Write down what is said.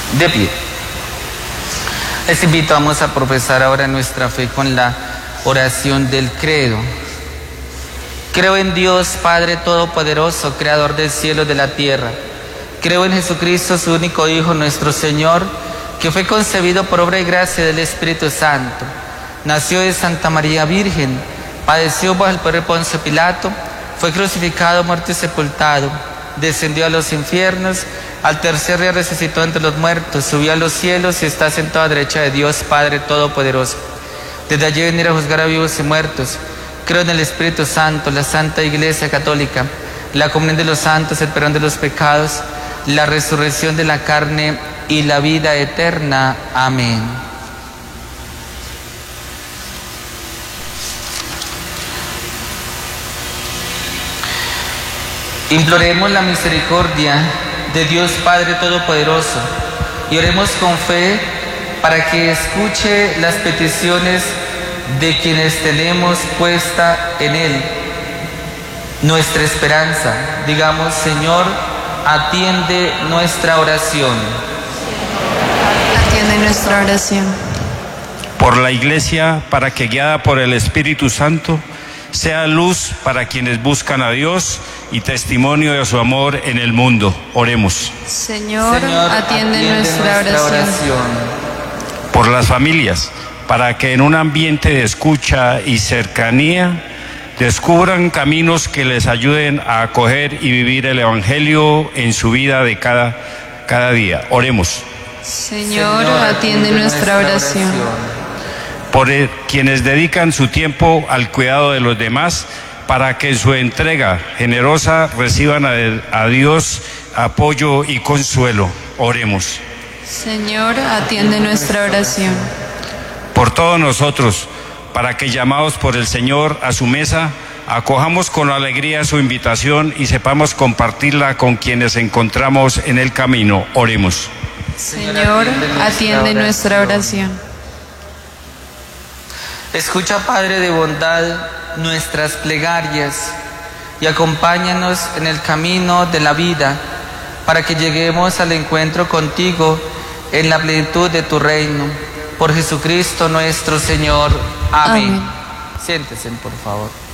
De pie. Les invitamos a profesar ahora nuestra fe con la oración del credo. Creo en Dios, Padre Todopoderoso, Creador del cielo y de la tierra. Creo en Jesucristo, su único Hijo, nuestro Señor, que fue concebido por obra y gracia del Espíritu Santo. Nació de Santa María Virgen, padeció bajo el poder de Poncio Pilato, fue crucificado, muerto y sepultado, descendió a los infiernos, al tercer día resucitó entre los muertos, subió a los cielos y está sentado a la derecha de Dios Padre Todopoderoso. Desde allí venir a juzgar a vivos y muertos. Creo en el Espíritu Santo, la Santa Iglesia Católica, la comunión de los santos, el perdón de los pecados, la resurrección de la carne y la vida eterna. Amén. Imploremos la misericordia de Dios Padre Todopoderoso y oremos con fe para que escuche las peticiones de quienes tenemos puesta en Él nuestra esperanza. Digamos: Señor, atiende nuestra oración. Atiende nuestra oración. Por la Iglesia, para que, guiada por el Espíritu Santo, sea luz para quienes buscan a Dios y testimonio de su amor en el mundo. Oremos. Señor, atiende nuestra oración. Por las familias, para que en un ambiente de escucha y cercanía descubran caminos que les ayuden a acoger y vivir el Evangelio en su vida de cada día. Oremos. Señor, atiende nuestra oración. Por quienes dedican su tiempo al cuidado de los demás, para que en su entrega generosa reciban a Dios apoyo y consuelo. Oremos. Señor, atiende nuestra oración. Por todos nosotros, para que, llamados por el Señor a su mesa, acojamos con alegría su invitación y sepamos compartirla con quienes encontramos en el camino. Oremos. Señor, atiende nuestra oración. Escucha, Padre de bondad, nuestras plegarias y acompáñanos en el camino de la vida para que lleguemos al encuentro contigo en la plenitud de tu reino. Por Jesucristo nuestro Señor. Amén. Amén. Siéntense, por favor.